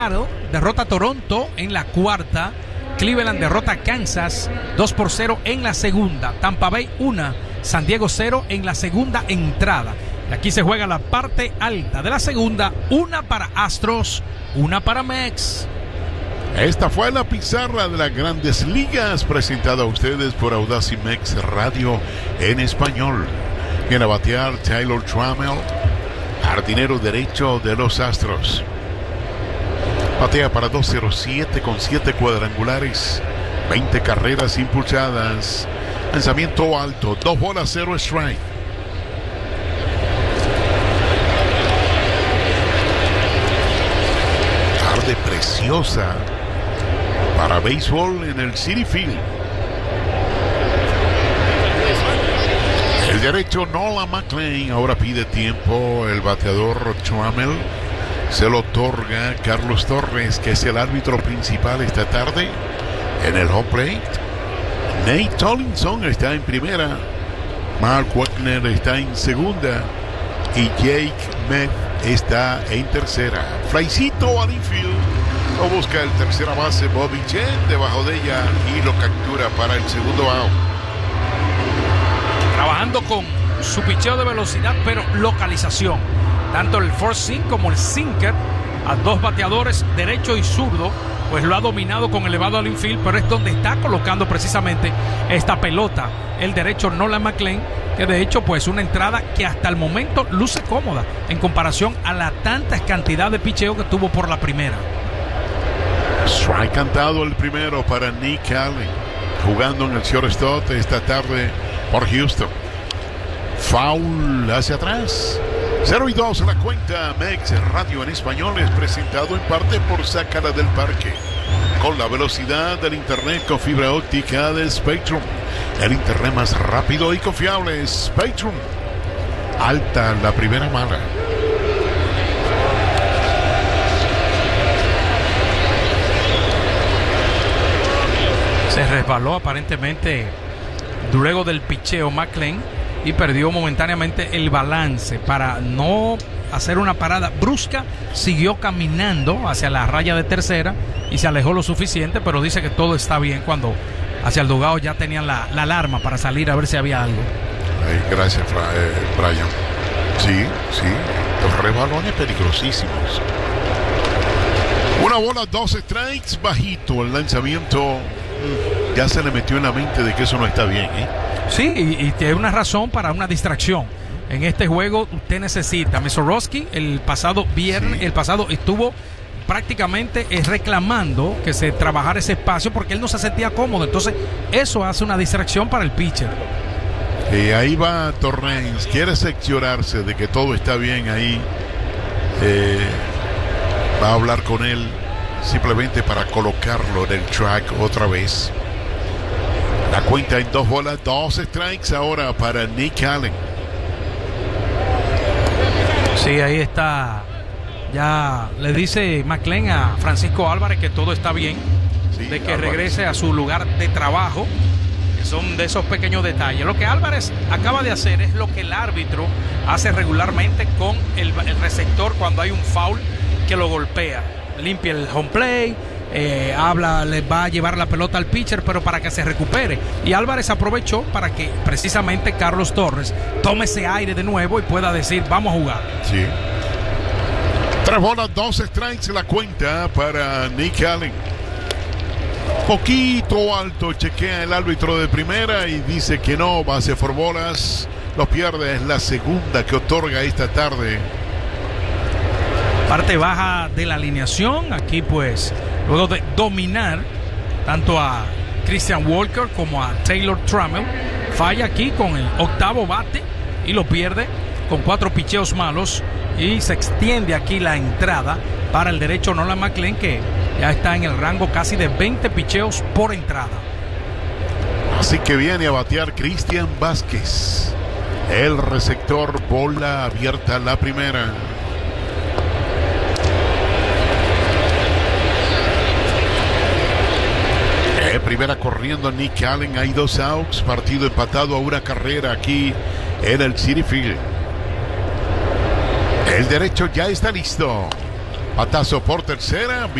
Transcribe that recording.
derrota a Toronto en la cuarta. Cleveland derrota a Kansas 2-0 en la segunda. Tampa Bay 1, San Diego 0 en la segunda entrada. Y aquí se juega la parte alta de la segunda. Una para Astros, una para Mex. Esta fue la pizarra de las Grandes Ligas, presentada a ustedes por Audacy Mex Radio en español. Viene a batear Taylor Trammell, jardinero derecho de los Astros. Batea para 207 con 7 cuadrangulares, 20 carreras impulsadas. Lanzamiento alto, 2 bolas, 0 strike. Tarde preciosa para béisbol en el Citi Field. El derecho Nolan McLean ahora pide tiempo. El bateador Trammell se lo otorga Carlos Torres, que es el árbitro principal esta tarde en el home plate. Nate Tollinson está en primera, Mark Wagner está en segunda y Jake Meth está en tercera. Flycito al infield, lo busca el tercera base Bobby Chen debajo de ella y lo captura para el segundo out. Trabajando con su picheo de velocidad, pero localización. Tanto el force seam como el sinker a dos bateadores, derecho y zurdo, pues lo ha dominado con elevado al infield, pero es donde está colocando precisamente esta pelota el derecho Nolan McLean, que de hecho pues una entrada que hasta el momento luce cómoda en comparación a la tanta cantidad de picheo que tuvo por la primera. Strike cantado el primero para Nick Allen, jugando en el shortstop esta tarde por Houston. Foul hacia atrás. 0-2 la cuenta. Mex Radio en español es presentado en parte por Sácala del Parque, con la velocidad del internet con fibra óptica de Spectrum, el internet más rápido y confiable. Spectrum. Alta la primera mala. Se resbaló aparentemente luego del picheo McLean y perdió momentáneamente el balance. Para no hacer una parada brusca, siguió caminando hacia la raya de tercera y se alejó lo suficiente, pero dice que todo está bien cuando hacia el dugout ya tenían la alarma para salir a ver si había algo. Gracias, Brian. Sí, los rebalones peligrosísimos. Una bola, 2 strikes, bajito el lanzamiento. Ya se le metió en la mente de que eso no está bien, ¿eh? Sí, y tiene una razón para una distracción. En este juego usted necesita. Mesorowski el pasado viernes, sí, el pasado estuvo prácticamente reclamando que se trabajara ese espacio porque él no se sentía cómodo. Entonces eso hace una distracción para el pitcher. Y ahí va Torrens, quiere seccionarse de que todo está bien ahí. Va a hablar con él simplemente para colocarlo en el track otra vez. La cuenta en 2 bolas, 2 strikes ahora para Nick Allen. Sí, ahí está. Ya le dice McLean a Francisco Álvarez que todo está bien, sí, de que Álvarez regrese a su lugar de trabajo, que son de esos pequeños detalles. Lo que Álvarez acaba de hacer es lo que el árbitro hace regularmente con el receptor cuando hay un foul que lo golpea. Limpia el home play, le va a llevar la pelota al pitcher, pero para que se recupere. Y Álvarez aprovechó para que precisamente Carlos Torres tome ese aire de nuevo y pueda decir, vamos a jugar. Sí. 3 bolas, 2 strikes la cuenta para Nick Allen. Poquito alto, chequea el árbitro de primera y dice que no, base por bolas. Lo pierde, es la segunda que otorga esta tarde. Parte baja de la alineación. Aquí pues luego de dominar tanto a Christian Walker como a Taylor Trammell, falla aquí con el octavo bate y lo pierde con 4 picheos malos, y se extiende aquí la entrada para el derecho Nolan McLean, que ya está en el rango casi de 20 picheos por entrada. Así que viene a batear Cristian Vázquez, el receptor. Bola abierta la primera. Primera corriendo Nick Allen, hay 2 outs, partido empatado a 1 carrera aquí en el Citi Field. El derecho ya está listo. Batazo por tercera.